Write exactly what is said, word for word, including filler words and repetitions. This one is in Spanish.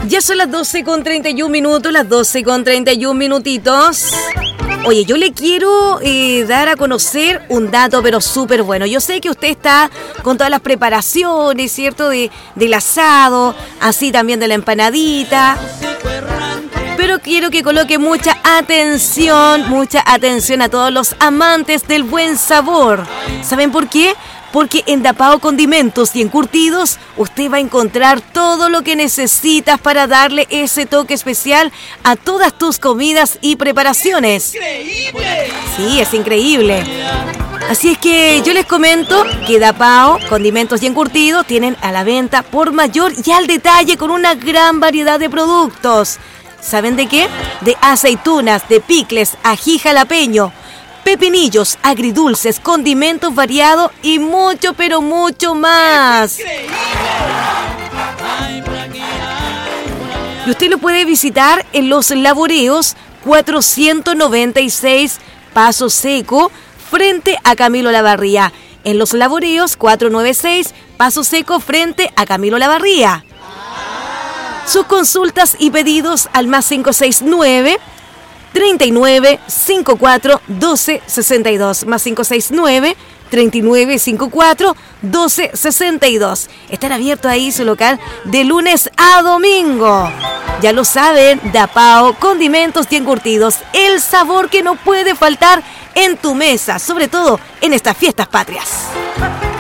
Ya son las doce con treinta y un minutos, las doce con treinta y un minutitos. Oye, yo le quiero eh, dar a conocer un dato, pero súper bueno. Yo sé que usted está con todas las preparaciones, ¿cierto? De, del asado, así también de la empanadita. Pero quiero que coloque mucha atención, mucha atención a todos los amantes del buen sabor. ¿Saben por qué? Porque en Dapao Condimentos y Encurtidos usted va a encontrar todo lo que necesitas para darle ese toque especial a todas tus comidas y preparaciones. ¡Increíble! Sí, es increíble. Así es que yo les comento que Dapao Condimentos y Encurtidos tienen a la venta por mayor y al detalle con una gran variedad de productos. ¿Saben de qué? De aceitunas, de picles, ají jalapeño, pepinillos, agridulces, condimentos variados y mucho, pero mucho más. Y usted lo puede visitar en Los Laboreos cuatrocientos noventa y seis Paso Seco, frente a Camilo Lavarría. En Los Laboreos cuatrocientos noventa y seis Paso Seco, frente a Camilo Lavarría. Sus consultas y pedidos al más cinco seis nueve, treinta y nueve, cincuenta y cuatro, doce sesenta y dos, más cinco seis nueve, treinta y nueve, cincuenta y cuatro, doce sesenta y dos. Estará abierto ahí su local de lunes a domingo. Ya lo saben, Dapao Condimentos y Encurtidos, el sabor que no puede faltar en tu mesa, sobre todo en estas fiestas patrias.